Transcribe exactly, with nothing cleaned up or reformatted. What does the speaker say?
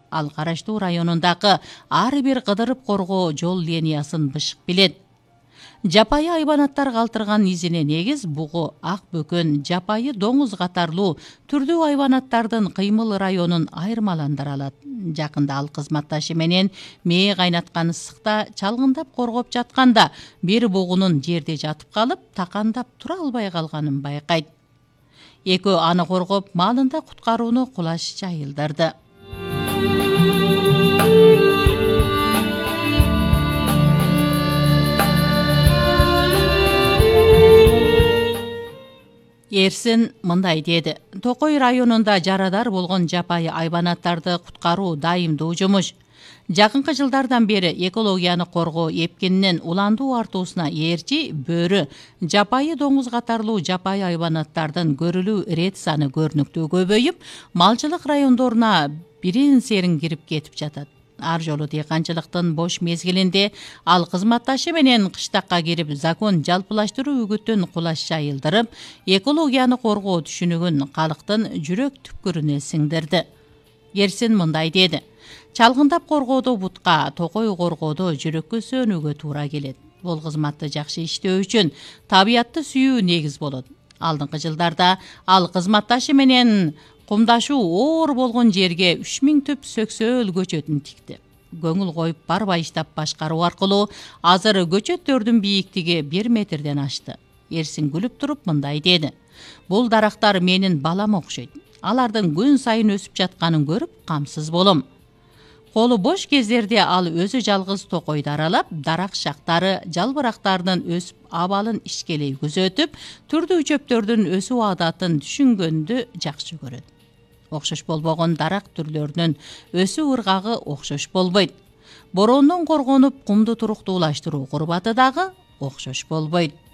Ал Караштуу районундагы ар бир кыдырып коргоо жол линиясын бышык билет. Жапайы айбанаттар калтырган изине негиз бугу, ак бөкөн, жапайы доңуз катарлуу түрдүү айбанаттардын кыймыл районун айырмаландыра алат. Жакында ал кызматташы менен мээ кайнаткан ысыкта чалгындап коргоп жатканда бир бугунун жерде жатып калып, такандап тура албай калганын байкайт. Экөө аны коргоп, маалында куткарууну кулаш жайылдырды. Эрсин мындай деди: Токой районунда жарадар болгон жапайы айбанаттарды куткаруу дайымдуу жумуш. Жакынкы жылдардан бери экологияны коргоо эпкининин уландуу артуусуна ээрчи бөрү, жапайы доңуз катарлуу жапайы айбанаттардын көрүлүү ирет саны көрүнүктүү көбөйүп, малчылык райондоруна бирин серин кирип кетип жатат. Ар жолу дыйканчылыктын бош мезгилинде ал кызматташы менен кыштакка кирип, закон жалпылаштыруу үгүтүн кулаш жайылдырып, экологияны коргоо түшүнүгүн калктын жүрөк түпкүрүнө сиңдирди. Эрсин мындай деди: Чалгындап коргоодо бутка, токой коргоодо жүрөккө сөнүүгө туура келет. Бул кызматты жакшы иштөө үчүн табиятты сүйүү негиз болот. Алдыңкы жылдарда ал кызматташы менен кумдашуу оор болгон жерге үч миң түп сөксөөл көчөтүн тикти. Көңүл коюп барбай иштап башкаруу аркылуу азыр көчөттөрдүн бийиктиги бир метрден ашты. Эрсин күлүп туруп мындай деди: Бул дарактар менин балам окшойт. Алардын күн сайын өсүп жатканын көрүп камсыз болом. Колу бош кездерде ал өзү жалгыз токойду аралап, дарак шактары, жалбырактардын өсүп абалын ишкелей күзөтүп, түрдүү чөптөрдүн өсүү адатын түшүнгөндү жакшы көрөт. Окшош болбогон дарак түрлөрүнүн өсүү ыргагы окшош болбойт. Бороондон коргонуп, кумду туруктуулаштыруу курбаты дагы окшош болбойт.